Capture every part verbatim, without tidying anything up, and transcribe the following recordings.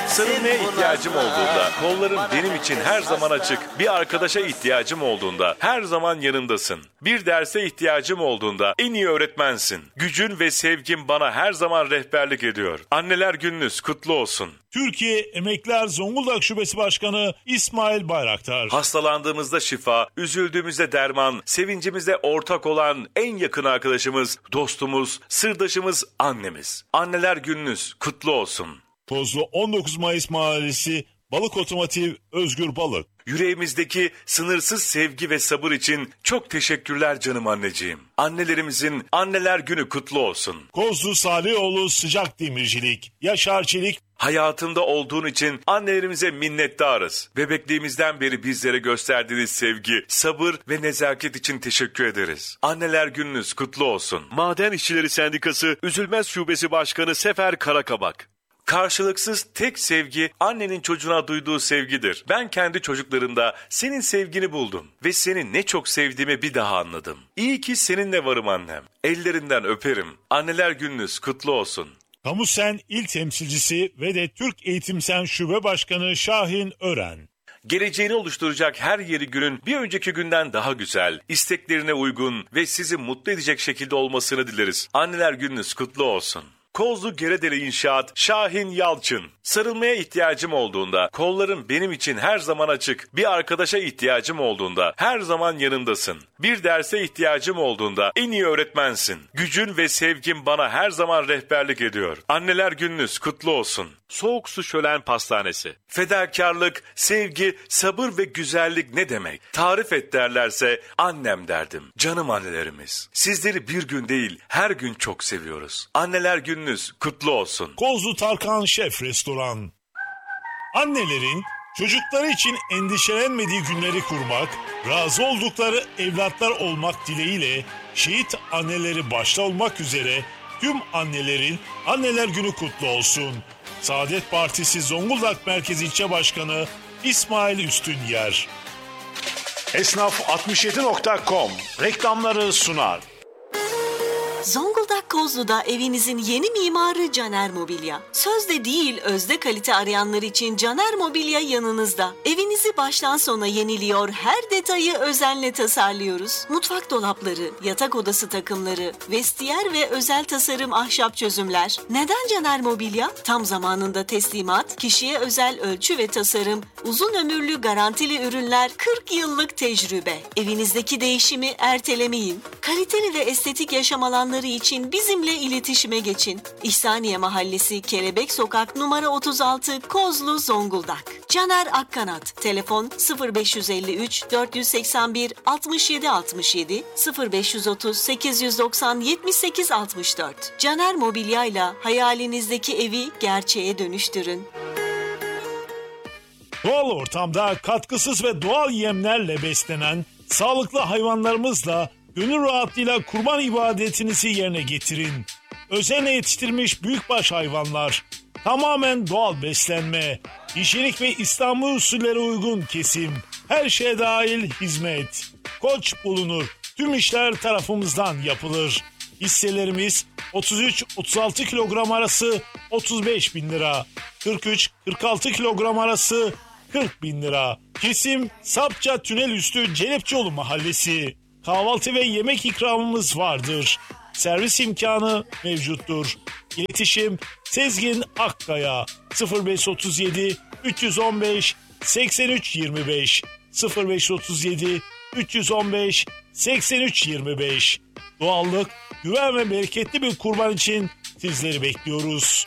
Sarılmaya ihtiyacım olduğunda, kolların benim için her zaman açık. Bir arkadaşa ihtiyacım olduğunda, her zaman yanımdasın. Bir derse ihtiyacım olduğunda en iyi öğretmensin. Gücün ve sevgin bana her zaman rehberlik ediyor. Anneler gününüz kutlu olsun. Türkiye Emekliler Zonguldak Şubesi Başkanı İsmail Bayraktar. Hastalandığımızda şifa, üzüldüğümüzde derman, sevincimizde ortak olan en yakın arkadaşımız, dostumuz, sırdaşımız annemiz. Anneler gününüz kutlu olsun. Kozlu on dokuz Mayıs Mahallesi Balık Otomotiv Özgür Balık. Yüreğimizdeki sınırsız sevgi ve sabır için çok teşekkürler canım anneciğim. Annelerimizin Anneler Günü kutlu olsun. Kozlu Salihoğlu Sıcak Demircilik, Yaşar Çelik. Hayatımda olduğun için annelerimize minnettarız. Bebekliğimizden beri bizlere gösterdiğiniz sevgi, sabır ve nezaket için teşekkür ederiz. Anneler Gününüz kutlu olsun. Maden İşçileri Sendikası Üzülmez Şubesi Başkanı Sefer Karakabak. Karşılıksız tek sevgi annenin çocuğuna duyduğu sevgidir. Ben kendi çocuklarımda senin sevgini buldum ve seni ne çok sevdiğimi bir daha anladım. İyi ki seninle varım annem. Ellerinden öperim. Anneler Gününüz kutlu olsun. Kamusen İl Temsilcisi ve de Türk Eğitimsen Şube Başkanı Şahin Ören. Geleceğini oluşturacak her yeri günün bir önceki günden daha güzel, isteklerine uygun ve sizi mutlu edecek şekilde olmasını dileriz. Anneler Gününüz kutlu olsun. Kozlu Geredere İnşaat Şahin Yalçın. Sarılmaya ihtiyacım olduğunda, kolların benim için her zaman açık. Bir arkadaşa ihtiyacım olduğunda, her zaman yanımdasın. Bir derse ihtiyacım olduğunda en iyi öğretmensin. Gücün ve sevgin bana her zaman rehberlik ediyor. Anneler Gününüz kutlu olsun. Soğuk Su Şölen Pastanesi. Fedakarlık, sevgi, sabır ve güzellik ne demek? Tarif et derlerse annem derdim. Canım annelerimiz. Sizleri bir gün değil, her gün çok seviyoruz. Anneler Gününüz kutlu olsun. Kozlu Tarkan Şef Restoran. Annelerin çocukları için endişelenmediği günleri kurmak, razı oldukları evlatlar olmak dileğiyle şehit anneleri başta olmak üzere tüm annelerin Anneler Günü kutlu olsun. Saadet Partisi Zonguldak Merkez İlçe Başkanı İsmail Üstünyer. Esnaf altmış yedi nokta com reklamları sunar. Zonguldak Kozlu'da evinizin yeni mimarı Caner Mobilya. Sözde değil, özde kalite arayanlar için Caner Mobilya yanınızda. Evinizi baştan sona yeniliyor, her detayı özenle tasarlıyoruz. Mutfak dolapları, yatak odası takımları, vestiyer ve özel tasarım ahşap çözümler. Neden Caner Mobilya? Tam zamanında teslimat, kişiye özel ölçü ve tasarım, uzun ömürlü garantili ürünler, kırk yıllık tecrübe. Evinizdeki değişimi ertelemeyin. Kaliteli ve estetik yaşam alanları için bizimle iletişime geçin. İhsaniye Mahallesi, Kelebek Sokak, numara otuz altı, Kozlu, Zonguldak. Caner Akkanat. Telefon sıfır beş yüz elli üç dört seksen bir altmış yedi altmış yedi, sıfır beş yüz otuz sekiz yüz doksan yetmiş sekiz altmış dört. Caner Mobilya ile hayalinizdeki evi gerçeğe dönüştürün. Doğal ortamda katkısız ve doğal yemlerle beslenen sağlıklı hayvanlarımızla gönül rahatlığıyla kurban ibadetinizi yerine getirin. Özenle yetiştirilmiş büyükbaş hayvanlar, tamamen doğal beslenme, hijyenik ve İslami usullere uygun kesim, her şeye dahil hizmet. Koç bulunur, tüm işler tarafımızdan yapılır. Hisselerimiz otuz üç otuz altı kilogram arası otuz beş bin lira, kırk üç kırk altı kilogram arası kırk bin lira. Kesim Sapça Tünel Üstü Celepçioğlu Mahallesi. Kahvaltı ve yemek ikramımız vardır. Servis imkanı mevcuttur. İletişim Sezgin Akkaya sıfır beş otuz yedi üç on beş seksen üç yirmi beş sıfır beş otuz yedi üç on beş seksen üç yirmi beş. Doğallık, güven ve bereketli bir kurban için sizleri bekliyoruz.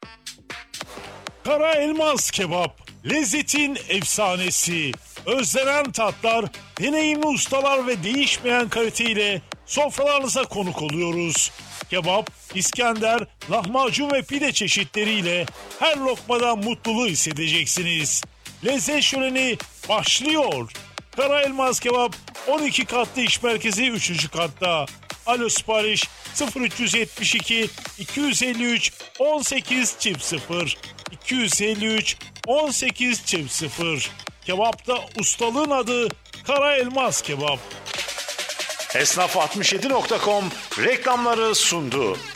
Kara Elmas Kebap, lezzetin efsanesi. Özlenen tatlar, deneyimli ustalar ve değişmeyen kaliteyle sofralarınıza konuk oluyoruz. Kebap, İskender, lahmacun ve pide çeşitleriyle her lokmada mutluluğu hissedeceksiniz. Lezzet şöleni başlıyor. Kara Elmas Kebap on iki katlı iş merkezi üçüncü katta. Alo sipariş sıfır üç yetmiş iki iki yüz elli üç on sekiz çift sıfır iki yüz elli üç on sekiz çift sıfır. Kebapta ustalığın adı Kara Elmas Kebap. Esnaf altmış yedi nokta com reklamları sundu.